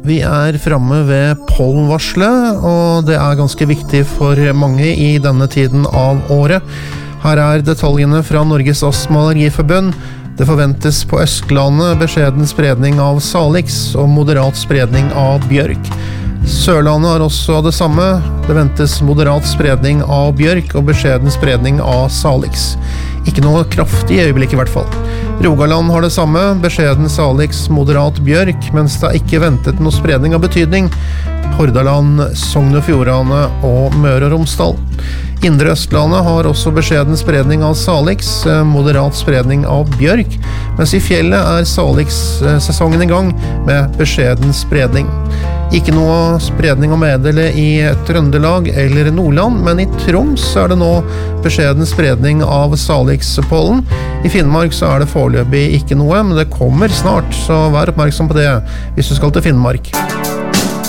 Vi fremme ved pollenvarselet, og det ganske viktig for mange i denne tiden av året. Her detaljene fra Norges Astma- og Allergiforbund. Det forventes på Østlandet beskjeden spredning av salix og moderat spredning av bjørk. Sørlandet har også det samme. Det ventes moderat spredning av bjørk og beskjeden spredning av salix. Ikke noe kraftig i øyeblikk i hvert fall. Rogaland har det samme, beskjeden salix, moderat bjørk, mens det ikke ventet noe spredning av betydning. Hordaland, Sogn og Fjordane og Møre og Romsdal. Indre Østlandet har også beskjeden spredning av salix, moderat spredning av bjørk, mens i fjellet salix-sesongen i gang med beskjeden spredning. Ikke noe spredning å meddele i Trøndelag eller Nordland, men i Troms det nå beskjeden spredning av salix-pollen. I Finnmark så det foreløpig ikke noe, men det kommer snart, så vær oppmerksom på det hvis du skal til Finnmark.